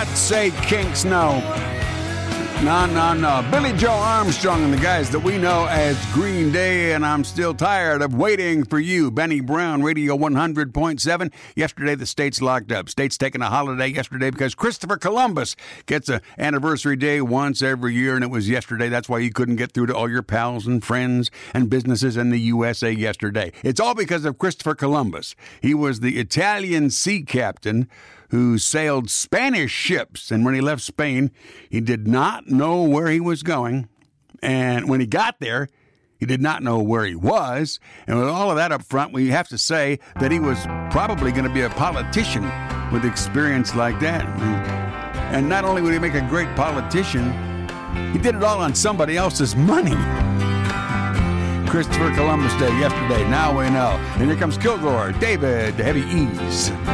not say Kinks, no. No. Billy Joe Armstrong and the guys that we know as Green Day, and I'm still tired of waiting for you. Benny Brown, Radio 100.7. Yesterday, the state's locked up. State's taking a holiday yesterday because Christopher Columbus gets an anniversary day once every year, and it was yesterday. That's why you couldn't get through to all your pals and friends and businesses in the USA yesterday. It's all because of Christopher Columbus. He was the Italian sea captain who sailed Spanish ships, and when he left Spain, he did not know where he was going, and when he got there, he did not know where he was, and with all of that up front, we have to say that he was probably going to be a politician with experience like that. And not only would he make a great politician, he did it all on somebody else's money. Christopher Columbus Day yesterday, now we know. And here comes Kilgore, David, Heavy Ease.